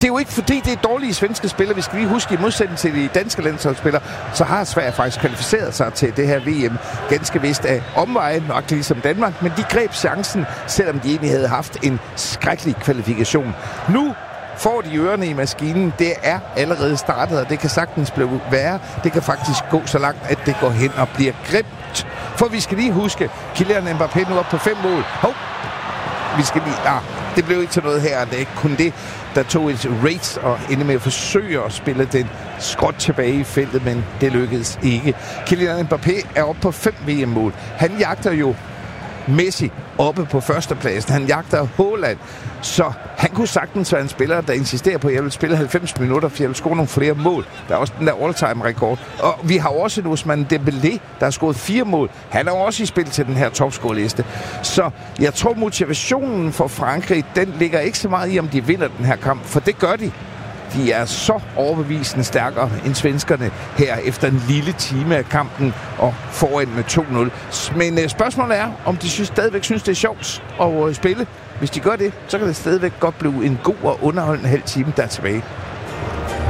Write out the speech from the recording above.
Det er jo ikke fordi, det er dårlige svenske spillere. Vi skal lige huske, i modsætning til de danske landsholdsspillere, så har Sverige faktisk kvalificeret sig til det her VM ganske vist af omvejen, nok ligesom Danmark. Men de greb chancen, selvom de egentlig havde haft en skrækkelig kvalifikation. Nu får de ørerne i maskinen. Det er allerede startet, og det kan sagtens blive værre. Det kan faktisk gå så langt, at det går hen og bliver grimt. For vi skal lige huske, Kylian Mbappé nu op på 5 mål. Vi skal lige... det blev ikke til noget her, det er ikke kun det, der tog et race og endte med at forsøge at spille den skråt tilbage i feltet, men det lykkedes ikke. Kylian Mbappé er oppe på 5 VM-mål. Han jagter jo Messi oppe på førstepladsen. Han jagter Haaland, så han kunne sagtens være en spiller, der insisterer på, at jeg vil spille 90 minutter, for jeg vil score nogle flere mål. Der er også den der all-time-rekord. Og vi har også en Ousmane Dembélé, der har scoret 4 mål. Han er også i spil til den her topscoreliste. Så jeg tror, motivationen for Frankrig, den ligger ikke så meget i, om de vinder den her kamp, for det gør de. De er så overbevisende stærkere end svenskerne her efter en lille time af kampen og foran med 2-0. Men spørgsmålet er, om de stadigvæk synes, det er sjovt at spille. Hvis de gør det, så kan det stadigvæk godt blive en god og underholdende halv time, der er tilbage.